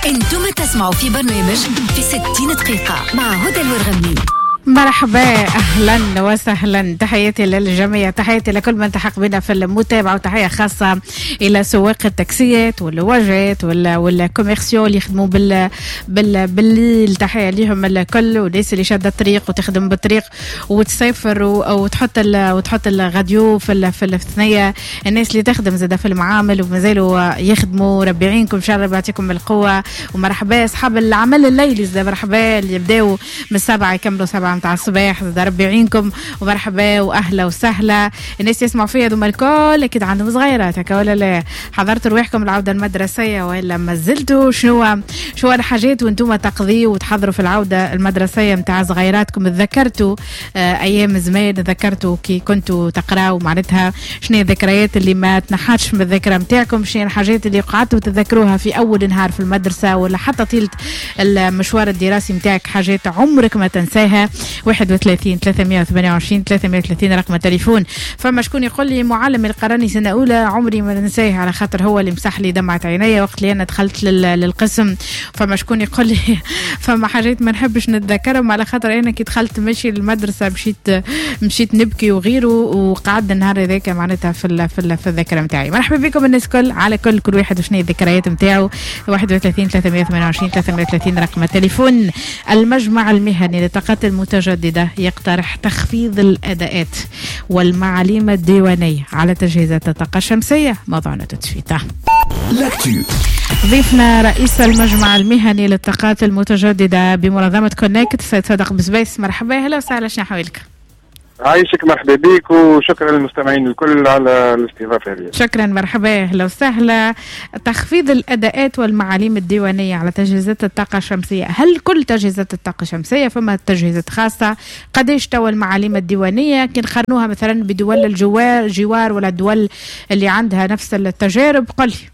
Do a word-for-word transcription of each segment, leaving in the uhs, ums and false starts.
انتم تسمعوا في برنامج في ستين دقيقة مع هدى الورغمي. مرحبا، اهلا وسهلا، تحياتي للجميع، تحياتي لكل من تحق بنا في المتابعه، وتحيه خاصه الى سواق التاكسيات والواجات ولا والكوميرسيو اللي يخدموا بال بال بالليل، تحيه ليهم الكل، والناس اللي شاده الطريق وتخدم بالطريق وتسافر وتحط وتحط الراديو في في الثنيه، الناس اللي تخدم زاده في المعامل ومازالوا يخدموا، ربي يعينكم ان شاء الله، يعطيكم القوه. ومرحبا اصحاب العمل الليلي، زاده مرحبا اللي يبداوا من السبعه يكملوا سبعه متاع الصباح، زاد ربي يعينكم ومرحبا واهلا وسهلا. الناس يسمعوا فيا دوما الكل اكيد عندهم صغيرات هكا ولا لا؟ حضرتوا رواحكم العوده المدرسيه ولا ما زلتوا؟ شنو شنو الحاجات وانتم تقضيوا وتحضروا في العوده المدرسيه متاع صغيراتكم؟ تذكرتوا آه ايام زمان؟ تذكرتوا كي كنتوا تقراوا معناتها شنو الذكريات اللي ما تنحاتش من الذاكره نتاعكم؟ شنو الحاجات اللي قعدتوا تذكروها في اول نهار في المدرسه ولا حتى طيله المشوار الدراسي نتاعك، حاجات عمرك ما تنساها؟ واحد وثلاثين ثلاثمية وثمانية وعشرين ثلاثمية وثلاثين رقم التليفون. فما شكون يقول لي معلم القراني سنه اولى عمري ما ننساه، على خاطر هو اللي مسح لي دمعه عينيا وقت اللي انا دخلت للقسم. فما شكون يقول لي فما حاجات ما نحبش نتذكرهم، على خاطر انا كي دخلت ماشي للمدرسه مشيت مشيت نبكي وغيره، وقعدنا النهار هذاك معناتها في ال في, ال في الذاكره نتاعي. مرحبا بكم الناس كل، على كل كل واحد وشنو الذكريات نتاعو. واحد وثلاثين ثلاثمية وثمانية وعشرين ثلاثمية وثلاثين رقم التليفون. المجمع المهني للطاقات المتجددة يقترح تخفيض الأداءات والمعاليم الديوانية على تجهيزات الطاقة الشمسية. موضوعنا تدفيته. ضيفنا رئيس المجمع المهني للطاقات المتجددة بمنظمة كونكت سيد صادق بزبيس. مرحبا، هلا وسهلا، شنو حوالك؟ عايشك، مرحبا بك وشكرا للمستمعين الكل على الاستضافه هذه. شكرا، مرحبا، اهلا وسهلا. تخفيض الاداءات والمعاليم الديوانيه على تجهيزات الطاقه الشمسيه، هل كل تجهيزات الطاقه الشمسيه؟ فما تجهيزات خاصه؟ قديش توا المعاليم الديوانيه كي نقارنوها مثلا بدول الجوار جوار ولا الدول اللي عندها نفس التجارب؟ قل لي.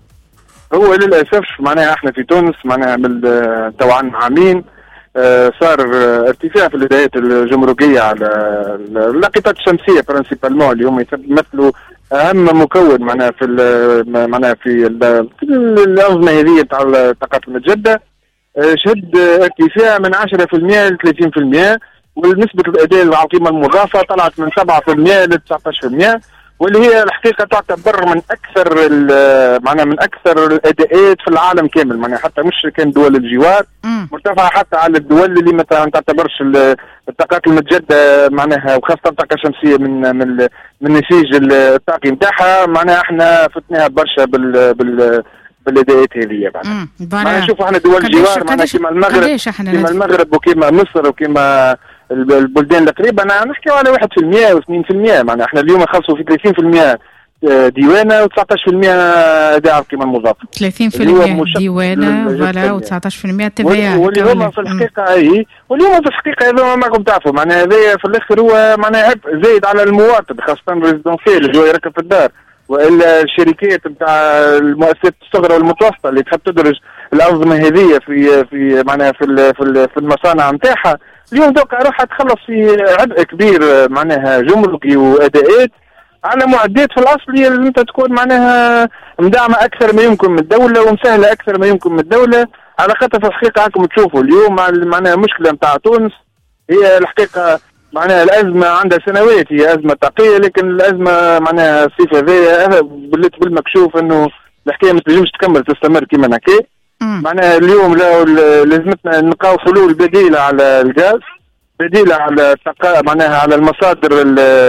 هو للاسف معناها احنا في تونس معناها من تو عن عامين صار ارتفاع في الاداءات الجمركيه على اللاقطات الشمسيه برانسيبالمون، اللي هم يمثلوا اهم مكون معناها في معناها في الانظمه هذه تاع الطاقات المتجدده. شهد ارتفاع من عشرة بالمئة ل ثلاثين بالمئة، ونسبه الاداء على القيمه المضافه طلعت من سبعة بالمئة ل تسعة عشر بالمئة، واللي هي الحقيقه تعتبر من اكثر معناها من اكثر الاداءات في العالم كامل، معناها حتى مش كان دول الجوار مرتفعه حتى على الدول اللي ما تعتبرش الطاقات المتجدده معناها، وخاصه الطاقه الشمسيه من من من نسيج الطاقي نتاعها، معناها احنا فتناها برشا بال بال بالاداءات هذه. معناها معناها نشوفوا احنا دول الجوار معناها كيما المغرب كيما المغرب وكيما مصر وكيما البلدان القريبه، انا نحكيو على واحد بالمئة واثنين بالمئة، معناها احنا اليوم نخلصوا في ثلاثين بالمئة ديوانه وتسعة عشر بالمئة اداء على القيمه المضافه. ثلاثين بالمئة ديوانه فوالا وتسعة عشر بالمئة تبعيه، واللي هما في الحقيقه اي واليوم في الحقيقه هذا ما راكم تعرفوا معناها هذا في الاخر هو معناها عبء زايد على المواطن، خاصه الريزيدونسيال اللي هو يركب في الدار، والا الشركات نتاع المؤسسات الصغرى والمتوسطه اللي تحب تدرج الانظمه هذه في في معناها في في المصانع نتاعها، اليوم دوكا راح تخلص في عبء كبير معناها جمركي واداءات على معدات في الاصل اللي انت تكون معناها مدعمه اكثر ما يمكن من الدوله ومسهله اكثر ما يمكن من الدوله، على خاطر في الحقيقه راكم تشوفوا اليوم معناها المشكله نتاع تونس هي الحقيقه معناها الازمه عندها سنوات، هي ازمه طاقيه، لكن الازمه معناها الصيف هذايا بلت بالمكشوف انه الحكايه ما تنجمش تكمل تستمر كيما هكا. معناها اليوم لازمتنا نلقاو حلول بديله على الغاز، بديله على الطاقه معناها على المصادر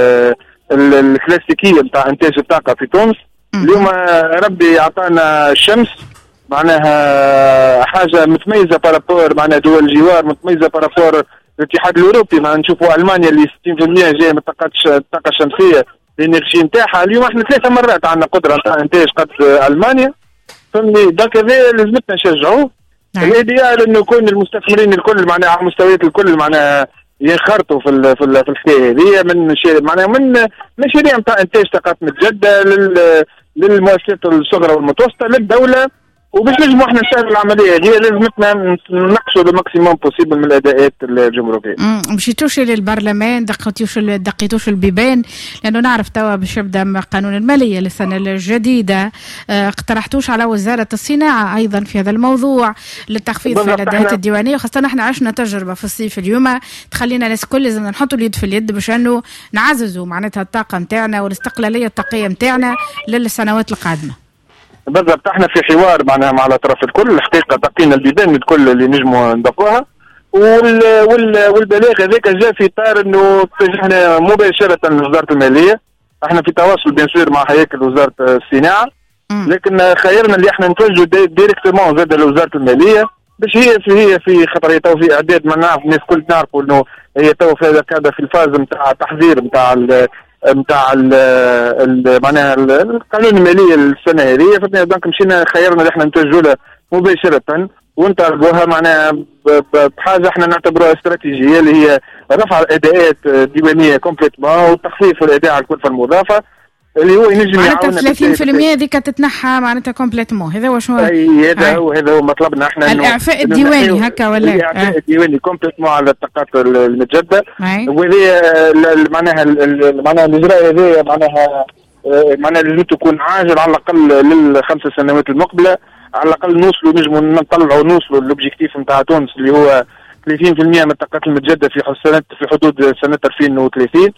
الكلاسيكيه نتاع انتاج الطاقه في تونس. اليوم ربي عطانا الشمس معناها حاجه متميزه بارابور معناها دول الجوار، متميزه بارابور الاتحاد الاوروبي. ما نشوفوا المانيا اللي ستين بالمئة جايه من الطاقه الشمسيه الانرجي نتاعها، اليوم احنا ثلاثه مرات عندنا قدره نتاع انتاج قد المانيا، فهمني؟ دونك هذا لازمتنا نشجعوه. الايديال انه يكون المستثمرين الكل معناها على مستويات الكل معناها ينخرطوا في ال في ال في الحكايه هذه من معناها من مشاريع نتاع انتاج طاقات متجدده للمؤسسات الصغرى والمتوسطه للدوله وباش نجموا احنا نسهلوا العمليه هي لازمتنا نقصوا الماكسيموم بوسيبل من الاداءات الجمهوريه. امم مشيتوش للبرلمان دقيتوش دقيتوش البيبان لانه نعرف توا باش يبدا قانون الماليه للسنه الجديده، اه اقترحتوش على وزاره الصناعه ايضا في هذا الموضوع للتخفيض في الاداءات الديوانيه، وخاصه احنا عشنا تجربه في الصيف اليوم تخلينا الناس الكل لازم نحطوا اليد في اليد باش انه نعززوا معناتها الطاقه نتاعنا والاستقلاليه الطاقيه نتاعنا للسنوات القادمه. بالضبط احنا في حوار معناها مع الاطراف الكل، الحقيقه تقينا البيبان الكل اللي نجموا نضافوها، وال وال والبلاغ هذاك جاء في اطار انه اتجهنا مباشره لوزاره الماليه، احنا في تواصل بيان سور مع هياكل وزاره الصناعه، لكن خيرنا اللي احنا نتوجهوا ديريكتومون زاد لوزاره الماليه باش هي في هي في خطر هي تو في اعداد، ما نعرف الناس الكل نعرفوا انه هي تو في هذا في الفاز نتاع تحضير نتاع نتاع معناها القانون الماليه السنه هذه، فدونك مشينا خيرنا اللي احنا نتوجهوا له مباشره ونطالبوها معناها بحاجه احنا نعتبروها استراتيجيه اللي هي رفع الاداءات الديوانيه كومبليتمون وتخفيف الاداء على الكلفه المضافه اللي هو ينجم معناتها ثلاثين بالمئة هذيك تتنحى معناتها كومبليتمون. هذا هو شنو هذا هو هذا هو مطلبنا احنا الاعفاء الديواني هكا ولا الاعفاء آه. الديواني كومبليتمون على الطاقات المتجدده، وهذه معناها معناها الاجراء هذا معناها معناها لازم تكون عاجل على الاقل للخمس سنوات المقبله، على الاقل نوصلوا نجموا نطلعوا نوصلوا للاوبجيكتيف نتاع تونس اللي هو ثلاثين بالمئة من الطاقات المتجدده في سنه في حدود سنه ألفين وثلاثين.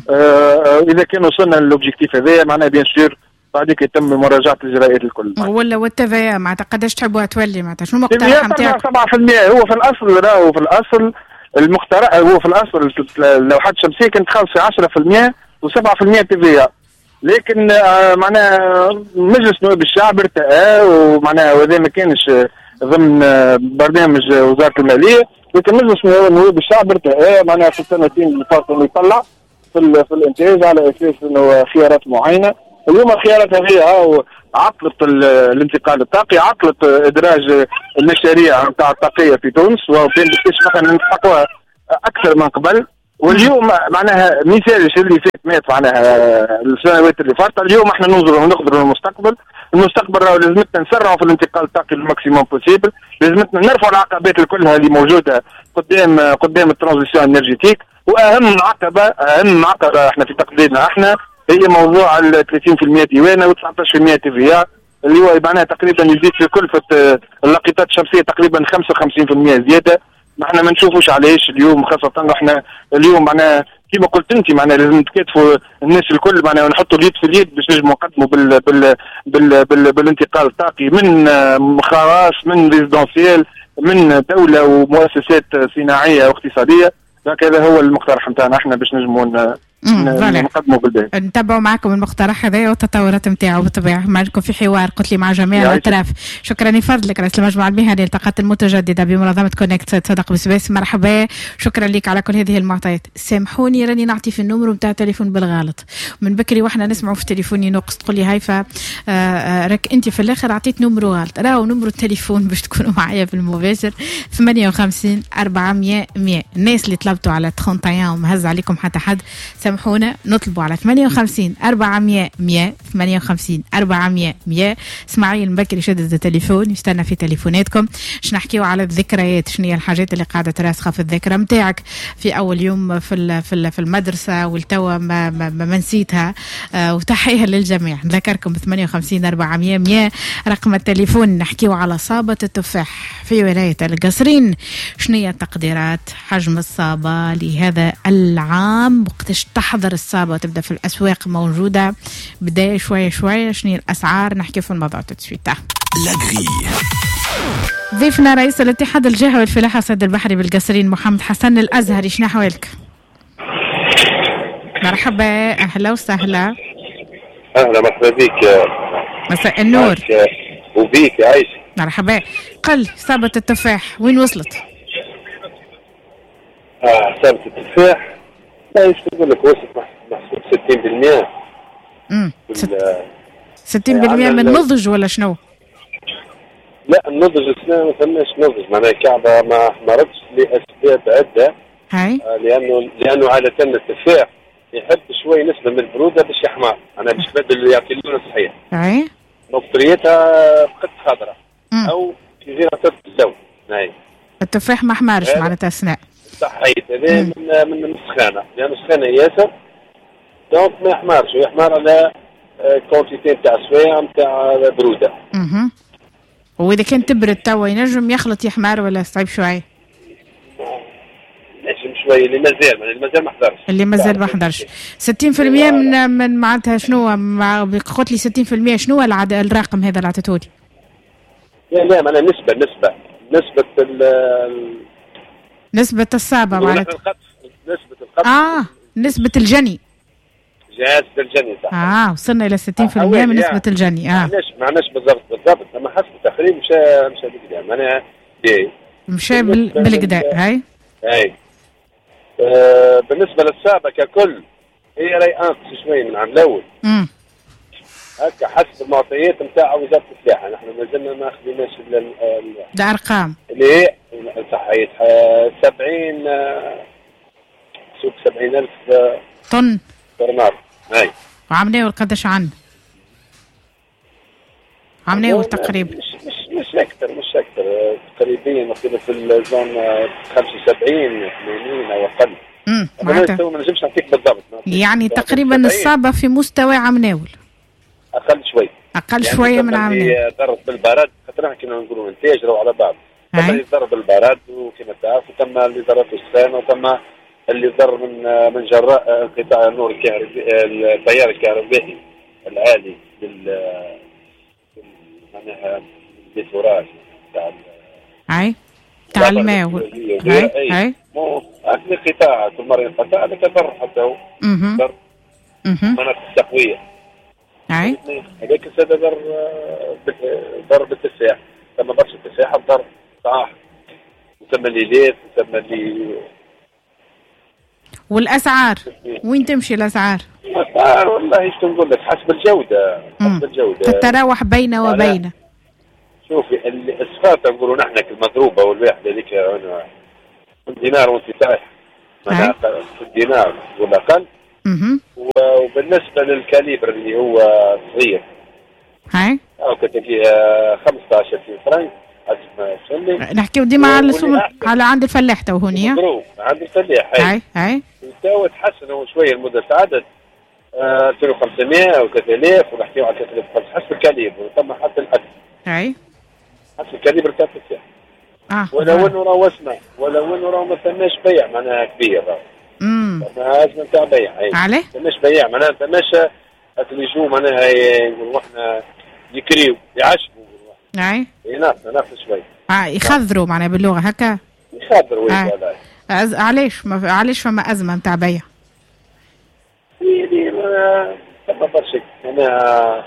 آه اذا كان وصلنا للاوبجيكتيف هذا معناها بيان سور بعدك يتم مراجعه الاجراءات الكل. ولا والتفايا معناتها قداش تحبوها تولي معناتها شنو المقترح نتاعك؟ سبعة بالمئة هو في الاصل راهو في الاصل المقترح هو في الاصل اللوحات الشمسيه كانت خالصه عشرة بالمئة وسبعة بالمئة تفايا، لكن آه معناها مجلس نواب الشعب ارتأى ومعناها وهذا ما كانش ضمن آه برنامج وزاره الماليه، لكن مجلس نواب الشعب ارتأى معناها في السنتين اللي فاتوا انه يطلع في, في الانتاج على اساس انه خيارات معينه. اليوم الخيارات هذه عطلت الانتقال الطاقي، عطلت ادراج المشاريع نتاع الطاقيه في تونس، وبين باش مثلا نحققوها اكثر من قبل. واليوم معناها مثال اللي فات مات معناها السنوات اللي فاتت، اليوم احنا ننظروا ونقدروا للمستقبل، المستقبل راهو لازمتنا نسرعوا في الانتقال الطاقي الماكسيموم بوسيبل، لازمتنا نرفعوا العقبات الكلها اللي موجوده قدام قدام الترانزيسيون انرجيتيك، واهم عقبه اهم عقبه احنا في تقديرنا احنا هي موضوع ال ثلاثين بالمئة ديوانه و تسعة عشر بالمئة تي في ا اللي هو معناها تقريبا يزيد في كلفه اللقطات الشمسيه تقريبا خمسة وخمسين بالمئة زياده. ما احنا ما نشوفوش علاش اليوم خاصه احنا اليوم معناها كما قلت انت معناها لازم نتكاتفوا الناس الكل معناها ونحطوا اليد في اليد باش نجموا نقدموا بال بال بال بال بالانتقال الطاقي من خواص من ريزيدونسيال من دوله ومؤسسات صناعيه واقتصاديه. هذا هو المقترح نتاعنا احنا باش نجموا نقدموا بالباهي. نتابعوا معكم المقترح هذا والتطورات نتاعو بالطبيعه. معكم في حوار قلت لي مع جميع الاطراف. شكرا لفضلك رئيس المجموعه المهنيه للطاقات المتجدده بمنظمه كونكت صدق بسباس، مرحبا. شكرا لك على كل هذه المعطيات. سامحوني راني نعطي في النمر نتاع التليفون بالغلط من بكري واحنا نسمعوا في تليفوني نقص تقول لي هيفا راك انت في الاخر عطيت نمر غلط، راهو نمر التليفون باش تكونوا معايا في المباشر ثمانية وخمسين أربعمية مية. الناس اللي طلبتوا على واحد وثلاثين ومهز عليكم حتى حد سامحونا نطلبوا على ثمانية وخمسين أربعمية مية ثمانية وخمسين أربعمية مية. اسماعيل مبكري شدد التليفون يستنى في تليفوناتكم. باش نحكيوا على الذكريات، شنو هي الحاجات اللي قاعده راسخه في الذاكره نتاعك في اول يوم في في المدرسه والتوا ما, ما, ما نسيتها. آه وتحيه للجميع. نذكركم ب ثمانية وخمسين أربعمية مية رقم التليفون. نحكيوا على صابه التفاح في ولايه القصرين. شنو هي التقديرات حجم الصابه لهذا العام؟ وقتاش تحضر الصابه وتبدا في الاسواق موجوده؟ بدايه شويه شويه. شنو هي الاسعار؟ نحكي في الموضوع تسويتا. لاغري ضيفنا رئيس الاتحاد الجهوي والفلاحه والصيد البحري بالقصرين محمد حسن الازهري. شنو احوالك؟ مرحبا اهلا وسهلا. اهلا مرحبا بك. مساء النور. وبيك يا عايشه. مرحبا. قل صابه التفاح وين وصلت؟ اه صابه التفاح لا ايش نقول لك وصلت محسوب ستين بالمئة. امم ستين بالمئة من نضج ولا شنو؟ لا النضج السنة ما ثماش نضج، معناها الكعبة ما احمرتش لأسباب عدة. هاي آه لأنه لأنه عادة التفاح يحب شوي نسبة من البرودة باش يحمر، أنا باش بدل يعطي اللون الصحيح. هاي مقطريتها بقت خضراء. او في غير عطر اللون. هاي التفاح ما حمارش معناتها اثناء صحيت هذا من من السخانه، لان السخانه ياسر دونك ما يحمرش، ويحمر على كونتيتي نتاع سوايع نتاع بروده. اها واذا كان تبرد توا ينجم يخلط يحمر ولا صعيب شويه؟ نجم شويه اللي مازال اللي مازال ما حضرش اللي مازال ما حضرش. ستين بالمئة من من معناتها شنو مع قلت لي ستين بالمئة شنو العد... الرقم هذا اللي عطيته لي؟ لا لا معناها نسبه نسبه نسبه ال نسبه الصابه معناتها نسبه القطف اه نسبه الجني جهاز الجني صح. اه وصلنا الى ستين بالمئة من نسبه الجني. اه معناش معناش بالضبط بالضبط لما حسب التقريب مشى مشى بالكدا معناها مشى بالكدا. هاي هاي آه بالنسبه للصابه ككل هي راي انقص شوي من عام الاول. امم هكا حسب المعطيات نتاع وزاره السياحه، نحن ما زلنا ما خديناش ده ارقام اللي هي صحيت سبعين سوق سبعين ألف طن برنار. هاي وعمناول قداش عنا؟ عمناول تقريبا مش مش مش اكثر مش اكثر تقريبا في الزون خمسة وسبعين ثمانين او اقل. امم معناتها ما نجمش نعطيك بالضبط يعني تقريبا الصابه في مستوى عمناول اقل شوي اقل يعني شويه من عمناول. ضرب بالبرد خاطر كنا نقولوا انتاجروا على بعض. ثم اللي ضرب بالبرد وكما تعرف، وثم اللي ضرب السخان، وثم اللي ضر من من جراء انقطاع النور الكهربائي التيار الكهربائي العالي لل معناها الفراج تاع اي تاع الماء. اي اي مو اكل قطاع كل مره ينقطع هذاك ضر حتى هو ضر مناطق التقويه. اي هذاك هذا ضر ضر بالتفاح، ثم برشا التفاح ضر صح، وثم الليلات وثم اللي. والاسعار وين تمشي الاسعار؟ الاسعار والله ايش نقول لك حسب الجوده حسب الجوده تتراوح بين وبين. شوفي الصفات نقولوا نحن المضروبه والواحده هذيك دينار وانت رايح معناها في الدينار ولا اقل. وبالنسبه للكاليبر اللي هو صغير هاي او كتجي خمسطاش ألف فرنك نحكيو ديما على السوق على عند الفلاح تو هوني عند الفلاح. هاي هاي تو تحسنوا شويه لمده عدد ألفين وخمسمائة او ثلاثة آلاف، ونحكيو على ثلاثة آلاف حسب الكاليبر ثم حتى الاكل. هاي حسب الكاليبر تاع التفاح. اه ولو انه راه وسمه ولو انه راه ما ثماش بيع معناها كبير راه. امم معناها لازم تاع بيع. عليه؟ ما ثماش بيع معناها ما ثماش اللي يجوا معناها يقولوا احنا يكريو يعشبوا. اي ينافس ينافس شوي. اه يخضروا معناها باللغه هكا. يخضروا والله. أز... علاش ما علاش فما ازمه نتاع بيع؟ يعني ما ما برشا معناها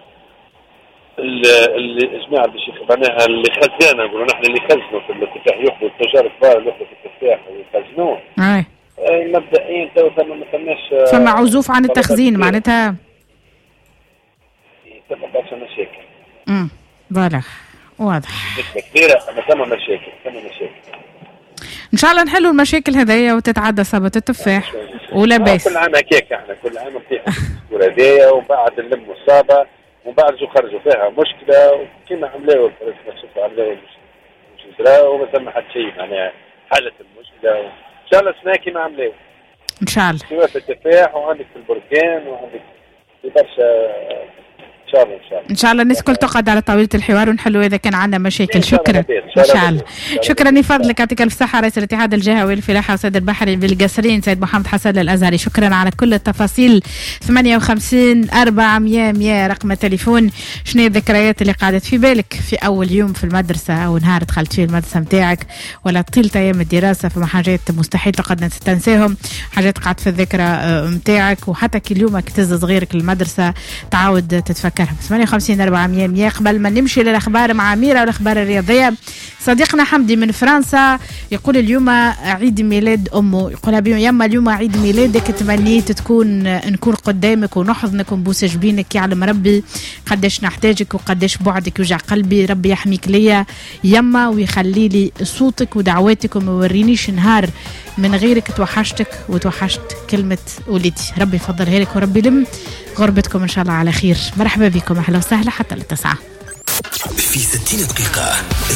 الجماعه باش معناها اللي خزانه نقولوا نحن اللي خزنوا في التفاح ياخذوا التجار الكبار اللي ياخذوا في التفاح ويخزنوه. اي مبدئيا تو ثم ما ثماش فما عزوف عن التخزين معناتها ثم برشا مشاكل. امم فوالا واضح نسبة كبيرة أما ثم مشاكل ثم مشاكل. إن شاء الله نحلوا المشاكل هذيا وتتعدى صابة التفاح ولا باس. كل عام هكاك احنا كل عام نطيح الدكتور هذايا ومن بعد نلموا الصابة ومن بعد جو خرجوا فيها مشكلة وكما عملاو شوفوا عملاو مش جراو وما ثم حتى شيء معناها حلت المشكلة إن شاء الله السنة كيما عملاو. إن شاء الله. سواء في التفاح وعندك في البركان وعندك في برشا. إن شاء الله إن شاء الله إن شاء الله الناس كل تقعد على طاولة الحوار ونحلوا إذا كان عندنا مشاكل. شكرا إن شاء الله. شكرا لفضلك يعطيك الف صحة رئيس الاتحاد الجهوي للفلاحة والصيد البحري بالقصرين سيد محمد حسن الأزهري. شكرا على كل التفاصيل. ثمانية وخمسين أربعمية مية رقم التليفون. شنو الذكريات اللي قعدت في بالك في أول يوم في المدرسة أو نهار دخلت فيه المدرسة متاعك ولا طيلة أيام الدراسة؟ فما حاجات مستحيل تقعد تنساهم، حاجات قعدت في الذكرى متاعك وحتى كل يوم كتز صغيرك المدرسة تعاود تتفكرها. ثمانية وخمسين أربعمية مية. قبل ما نمشي للأخبار مع أميرة والأخبار الرياضية، صديقنا حمدي من فرنسا يقول اليوم عيد ميلاد أمه، يقول يما اليوم عيد ميلادك، تمنيت تكون نكون قدامك ونحضنك ونبوس جبينك، يعلم ربي قداش نحتاجك وقداش بعدك يوجع قلبي، ربي يحميك ليا يما ويخلي لي صوتك ودعواتك وما ورينيش نهار من غيرك، توحشتك وتوحشت كلمة وليدي، ربي يفضلها لك وربي لم غربتكم إن شاء الله على خير. مرحبا بكم، أهلا وسهلا حتى للتسعة. في ستين دقيقة